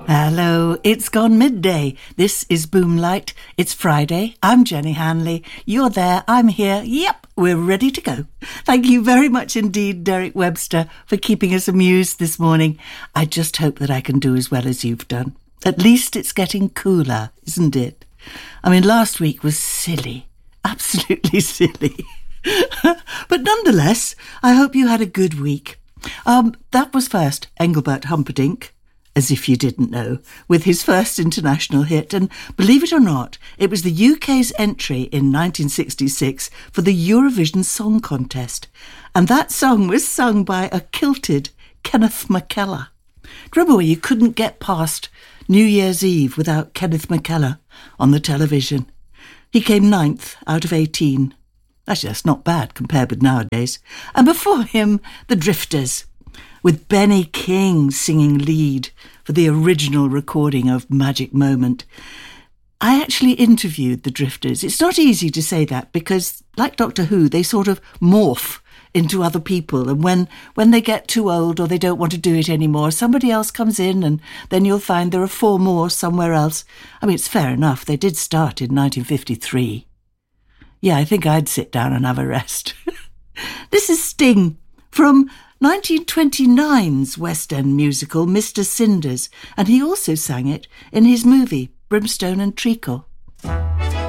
Hello, it's gone midday. This is Boomlight. It's Friday. I'm Jenny Hanley. You're there. I'm here. Yep, we're ready to go. Thank you very much indeed, Derek Webster, for keeping us amused this morning. I just hope that I can do as well as you've done. At least it's getting cooler, isn't it? I mean, last week was silly. Absolutely silly. But nonetheless, I hope you had a good week. That was first Engelbert Humperdinck, as if you didn't know, with his first international hit. And believe it or not, it was the UK's entry in 1966 for the Eurovision Song Contest. And that song was sung by a kilted Kenneth McKellar. Remember, you couldn't get past New Year's Eve without Kenneth McKellar on the television. He came 9th out of 18. Actually, that's not bad compared with nowadays. And before him, the Drifters, with Benny King singing lead for the original recording of Magic Moment. I actually interviewed the Drifters. It's not easy to say that because, like Doctor Who, they sort of morph into other people. And when they get too old or they don't want to do it anymore, somebody else comes in and then you'll find there are 4 more somewhere else. I mean, it's fair enough. They did start in 1953. Yeah, I think I'd sit down and have a rest. This is Sting from 1929's West End musical Mr. Cinders, and he also sang it in his movie Brimstone and Treacle.